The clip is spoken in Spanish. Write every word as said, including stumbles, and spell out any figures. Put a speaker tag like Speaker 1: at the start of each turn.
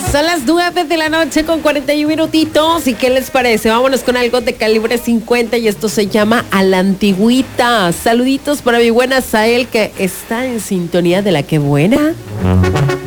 Speaker 1: Son las nueve de la noche con cuarenta y un minutitos. ¿Y qué les parece? Vámonos con algo de calibre cincuenta y esto se llama A la Antigüita. Saluditos para mi buena Sael, que está en sintonía de la que buena.